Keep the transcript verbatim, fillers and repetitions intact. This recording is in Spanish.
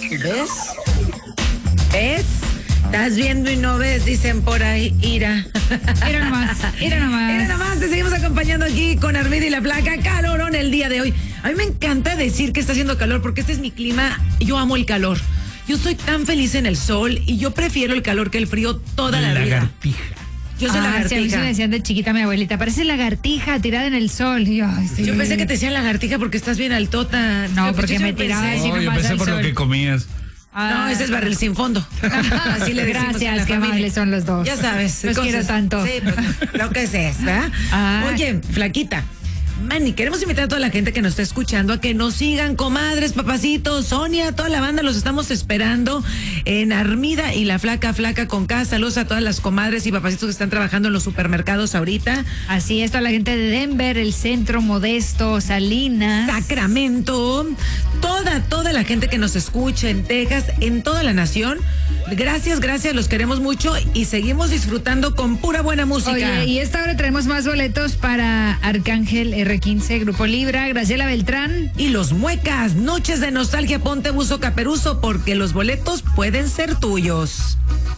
¿Ves? ¿Ves? Estás viendo y no ves, dicen por ahí, ira. Era nomás, era nomás. Era nomás, te seguimos acompañando aquí con Armida y la Flaca. Calorón el día de hoy. A mí me encanta decir que está haciendo calor porque este es mi clima. Yo amo el calor. Yo soy tan feliz en el sol y yo prefiero el calor que el frío toda la vida. Lagartija. Yo soy ah, lagartija. Sí, a mí se me decían de chiquita mi abuelita, parece lagartija tirada en el sol. Y yo, ay, sí. Yo pensé que te decían lagartija porque estás bien altota. No, Yo- porque yo me pensé. tiraba así No, yo nomás pensé al por lo sol. que comías. No, ese es barril sin fondo. Así le decimos Gracias, en la qué familia. amables son los dos. Ya sabes. Los quiero tanto. Sí, pues, lo que es, ¿verdad? Ah. Oye, Flaquita. Manny, queremos invitar a toda la gente que nos está escuchando a que nos sigan, comadres, papacitos, Sonia, toda la banda, los estamos esperando en Armida y la Flaca, Flaca con K. Saludos a todas las comadres y papacitos que están trabajando en los supermercados ahorita. Así es, toda la gente de Denver, el centro, Modesto, Salinas. Sacramento, toda, toda la gente que nos escucha en Texas, en toda la nación. Gracias, gracias, los queremos mucho y seguimos disfrutando con pura buena música. Oye, y esta hora traemos más boletos para Arcángel R quince, Grupo Libra, Graciela Beltrán. Y los Muecas, noches de nostalgia, ponte buzo caperuzo porque los boletos pueden ser tuyos.